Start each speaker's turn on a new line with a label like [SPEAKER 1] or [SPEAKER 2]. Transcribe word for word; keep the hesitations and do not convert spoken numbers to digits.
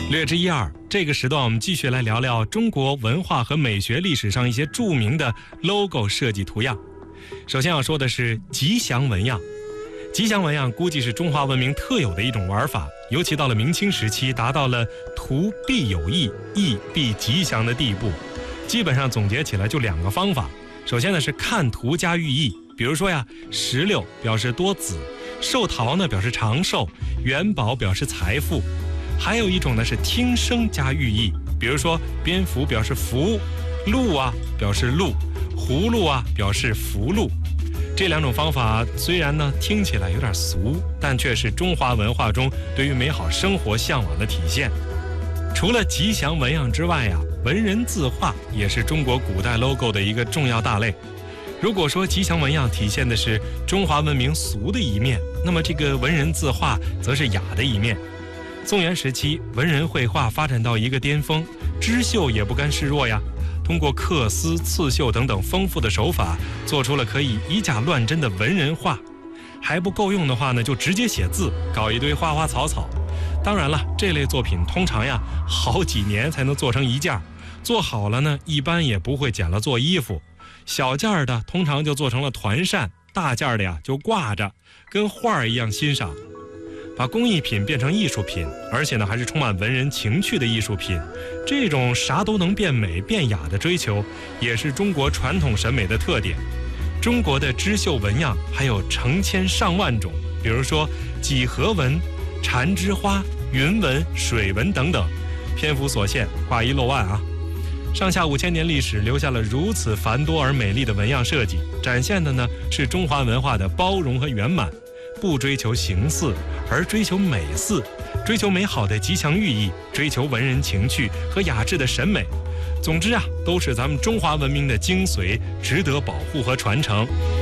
[SPEAKER 1] 略知一二，这个时段我们继续来聊聊中国文化和美学历史上一些著名的 logo 设计图样。首先要说的是吉祥纹样。吉祥纹样估计是中华文明特有的一种玩法，尤其到了明清时期，达到了图必有意，意必吉祥的地步。基本上总结起来就两个方法。首先呢是看图加寓意，比如说呀，石榴表示多子，寿桃呢表示长寿，元宝表示财富。还有一种呢是听声加寓意，比如说蝙蝠表示福，鹿啊表示鹿，葫芦啊表示福禄。这两种方法虽然呢听起来有点俗，但却是中华文化中对于美好生活向往的体现。除了吉祥纹样之外呀，文人字画也是中国古代 logo 的一个重要大类。如果说吉祥纹样体现的是中华文明俗的一面，那么这个文人字画则是雅的一面。宋元时期，文人绘画发展到一个巅峰，织绣也不甘示弱呀。通过刻丝、刺绣等等丰富的手法，做出了可以以假乱真的文人画。还不够用的话呢，就直接写字，搞一堆花花草草。当然了，这类作品通常呀，好几年才能做成一件，做好了呢，一般也不会剪了做衣服。小件的通常就做成了团扇，大件的呀就挂着，跟画一样欣赏。把工艺品变成艺术品，而且呢还是充满文人情趣的艺术品，这种啥都能变美变雅的追求，也是中国传统审美的特点。中国的织绣纹样还有成千上万种，比如说几何纹、缠枝花、云纹、水纹等等。篇幅所限，挂一漏万啊。上下五千年历史留下了如此繁多而美丽的纹样设计，展现的呢是中华文化的包容和圆满。不追求形似，而追求美似，追求美好的吉祥寓意，追求文人情趣和雅致的审美。总之啊，都是咱们中华文明的精髓，值得保护和传承。